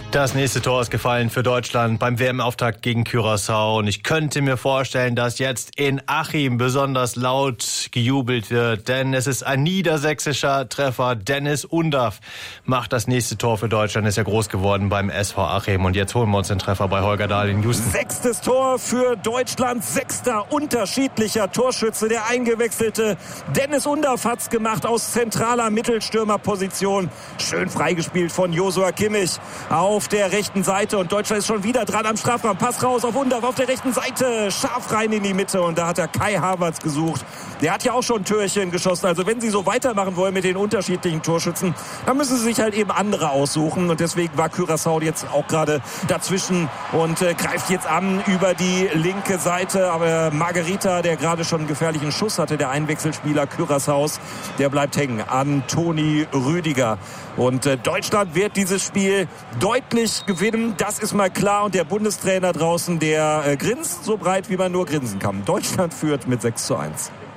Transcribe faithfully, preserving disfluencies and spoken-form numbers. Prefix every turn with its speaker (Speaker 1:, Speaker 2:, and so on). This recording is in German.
Speaker 1: Das nächste Tor ist gefallen für Deutschland beim W M-Auftakt gegen Curaçao. Und ich könnte mir vorstellen, dass jetzt in Achim besonders laut gejubelt wird. Denn es ist ein niedersächsischer Treffer. Dennis Undaff macht das nächste Tor für Deutschland. Ist ja groß geworden beim S V Achim. Und jetzt holen wir uns den Treffer bei Holger Dahl in Houston.
Speaker 2: Sechstes Tor für Deutschland. Sechster unterschiedlicher Torschütze. Der eingewechselte Dennis Undaff hat's gemacht aus zentraler Mittelstürmerposition. Schön freigespielt von Josua Kimmich auf der rechten Seite. Und Deutschland ist schon wieder dran am Strafraum. Pass raus auf Undaff auf der rechten Seite. Scharf rein in die Mitte. Und da hat er Kai Havertz gesucht. Der hat ja auch schon Türchen geschossen. Also wenn sie so weitermachen wollen mit den unterschiedlichen Torschützen, dann müssen sie sich halt eben andere aussuchen. Und deswegen war Curaçao jetzt auch gerade dazwischen und äh, greift jetzt an über die linke Seite. Aber Margarita, der gerade schon einen gefährlichen Schuss hatte, der Einwechselspieler Curaçaos, der bleibt hängen an Toni Rüdiger. Und äh, Deutschland wird dieses Spiel deutlich gewinnen. Das ist mal klar. Und der Bundestrainer draußen, der äh, grinst so breit, wie man nur grinsen kann. Deutschland führt mit sechs zu eins.